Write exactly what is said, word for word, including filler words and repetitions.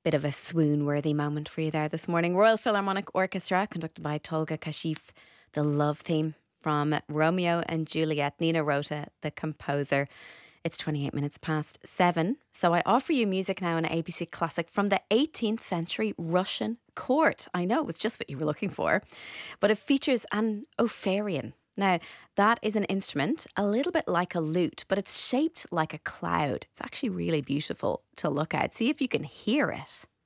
Bit of a swoon-worthy moment for you there this morning. Royal Philharmonic Orchestra, conducted by Tolga Kashif, the love theme from Romeo and Juliet. Nina Rota, the composer. It's twenty-eight minutes past seven. So I offer you music now on A B C Classic from the eighteenth century Russian court. I know, it was just what you were looking for. But it features an opharian. Now, that is an instrument a little bit like a lute, but it's shaped like a cloud. It's actually really beautiful to look at. See if you can hear it.